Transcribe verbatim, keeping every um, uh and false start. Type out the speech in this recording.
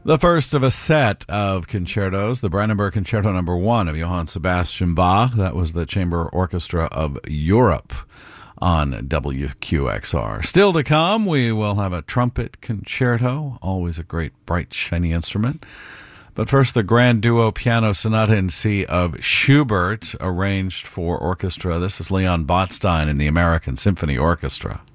The first of a set of concertos, the Brandenburg Concerto Number One of Johann Sebastian Bach. That was the Chamber Orchestra of Europe on W Q X R. Still to come, we will have a trumpet concerto, always a great, bright, shiny instrument. But first, the Grand Duo Piano Sonata in C of Schubert, arranged for orchestra. This is Leon Botstein and the American Symphony Orchestra.